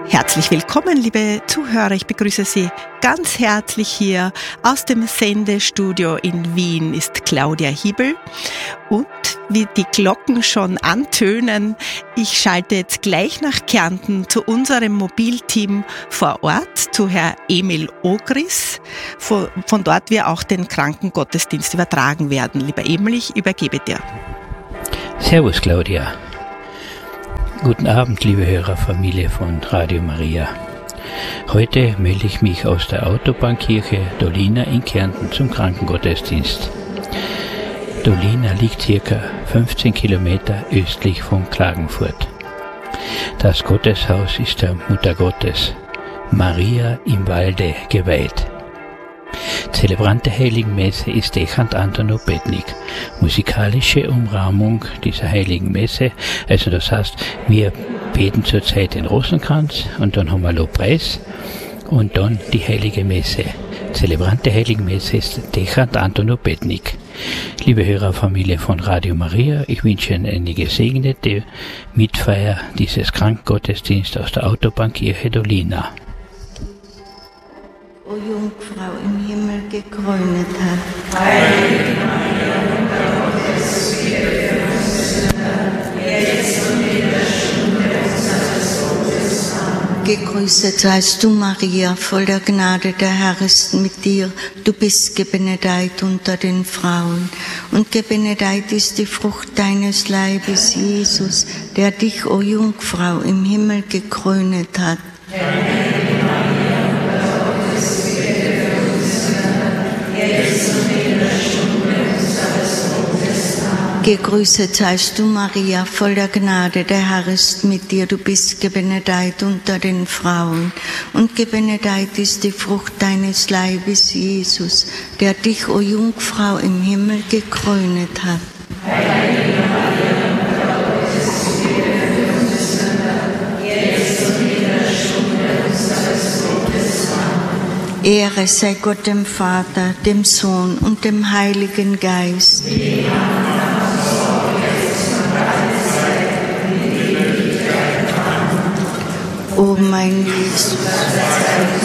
Herzlich willkommen, liebe Zuhörer. Ich begrüße Sie ganz herzlich hier aus dem Sendestudio in Wien ist Claudia Hiebel. Und wie die Glocken schon antönen, ich schalte jetzt gleich nach Kärnten zu unserem Mobilteam vor Ort, zu Herr Emil Ogris, von dort wir auch den Krankengottesdienst übertragen werden. Lieber Emil, ich übergebe dir. Servus, Claudia. Guten Abend, liebe Hörerfamilie von Radio Maria. Heute melde ich mich aus der Autobahnkirche Dolina in Kärnten zum Krankengottesdienst. Dolina liegt ca. 15 Kilometer östlich von Klagenfurt. Das Gotteshaus ist der Mutter Gottes, Maria im Walde, geweiht. Zelebrant der Heiligen Messe ist Dechant Anton Opetnik. Musikalische Umrahmung dieser Heiligen Messe, also das heißt, wir beten zurzeit den Rosenkranz und dann haben wir Lobpreis und dann die Heilige Messe. Zelebrant der Heiligen Messe ist Dechant Anton Opetnik. Liebe Hörerfamilie von Radio Maria, ich wünsche Ihnen eine gesegnete Mitfeier dieses Krankengottesdienstes aus der Autobahnkirche Dolina. O Jungfrau im Himmel gekrönet hat. Heilige Maria, Mutter Gottes, bitte für uns Sünder, jetzt und in der Stunde unseres Todes. Amen. Gegrüßet seist du, Maria, voll der Gnade, der Herr ist mit dir. Du bist gebenedeit unter den Frauen. Und gebenedeit ist die Frucht deines Leibes, Jesus, der dich, o Jungfrau, im Himmel gekrönet hat. Gegrüßet seist du, Maria, voll der Gnade, der Herr ist mit dir. Du bist gebenedeit unter den Frauen. Und gebenedeit ist die Frucht deines Leibes, Jesus, der dich, o Jungfrau, im Himmel gekrönet hat. Heilige Maria, Mutter Gottes, bitte für uns Sünder, jetzt und in der Stunde unseres Todes. Amen. Ehre sei Gott dem Vater, dem Sohn und dem Heiligen Geist. O mein Jesus,